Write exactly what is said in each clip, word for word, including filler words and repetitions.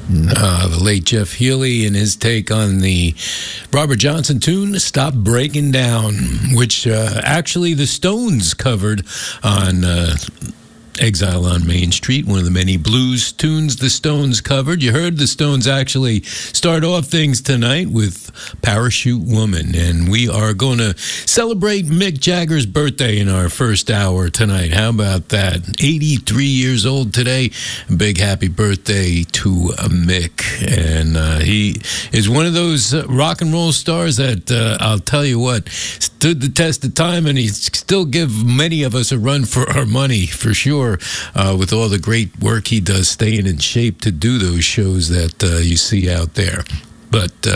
Uh, the late Jeff Healey and his take on the Robert Johnson tune, Stop Breaking Down, which uh, actually the Stones covered on uh, Exile on Main Street, one of the many blues tunes the Stones covered. You heard the Stones actually start off things tonight with Parachute Woman, and we are going to celebrate Mick Jagger's birthday in our first hour tonight. How about that? eighty-three years old today. Big happy birthday to uh, Mick. And uh, he is one of those uh, rock and roll stars that, uh, I'll tell you what, stood the test of time, and he still give many of us a run for our money, for sure. Uh, with all the great work he does staying in shape to do those shows that uh, you see out there. But uh,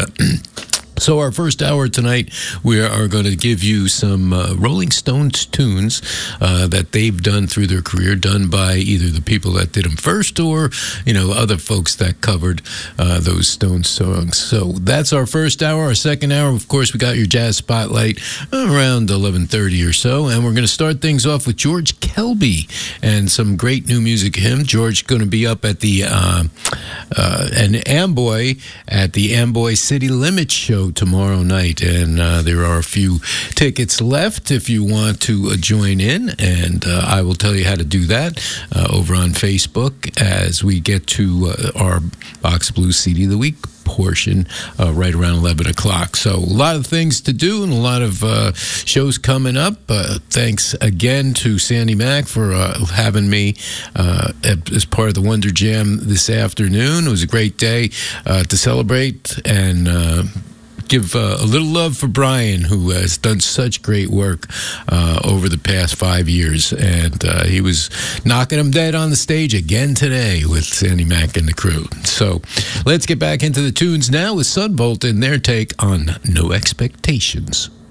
so our first hour tonight, we are going to give you some uh, Rolling Stones tunes uh, that they've done through their career, done by either the people that did them first or, you know, other folks that covered uh, those Stones songs. So that's our first hour. Our second hour, of course, we got your Jazz Spotlight around eleven thirty or so, and we're going to start things off with George Kelby and some great new music. Him, George, going to be up at the uh, uh, an Amboy at the Amboy City Limits show tomorrow night, and uh, there are a few tickets left if you want to uh, join in, and uh, I will tell you how to do that uh, over on Facebook as we get to uh, our Box Blues C D of the Week portion uh, right around eleven o'clock. So a lot of things to do and a lot of uh, shows coming up. Uh, thanks again to Sandy Mack for uh, having me uh, as part of the Wonder Jam this afternoon. It was a great day uh, to celebrate and uh, give uh, a little love for Brian, who has done such great work uh, over the past five years. And uh, he was knocking them dead on the stage again today with Sandy Mack and the crew. So let's get back into the tunes now with Sunvolt and their take on No Expectations.